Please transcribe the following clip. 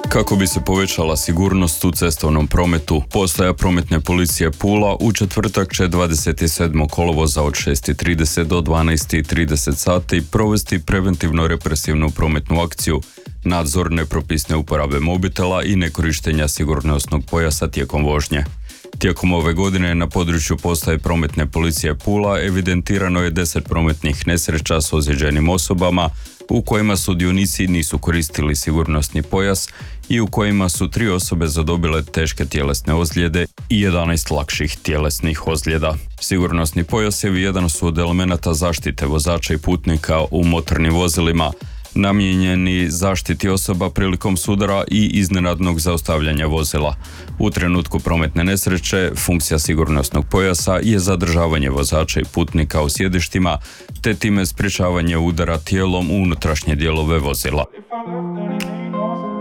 Kako bi se povećala sigurnost u cestovnom prometu, postaja prometne policije Pula u četvrtak će 27. kolovoza od 6:30 do 12:30 sati provesti preventivno-represivnu prometnu akciju, nadzor nepropisne uporabe mobitela i nekorištenja sigurnosnog pojasa tijekom vožnje. Tijekom ove godine na području postaje prometne policije Pula evidentirano je 10 prometnih nesreća s ozlijeđenim osobama u kojima sudionici nisu koristili sigurnosni pojas i u kojima su 3 osobe zadobile teške tjelesne ozljede i 11 lakših tjelesnih ozljeda. Sigurnosni pojasevi jedan su od elemenata zaštite vozača i putnika u motornim vozilima, namijenjeni zaštiti osoba prilikom sudara i iznenadnog zaustavljanja vozila. U trenutku prometne nesreće, funkcija sigurnosnog pojasa je zadržavanje vozača i putnika u sjedištima, te time sprječavanje udara tijelom u unutrašnje dijelove vozila.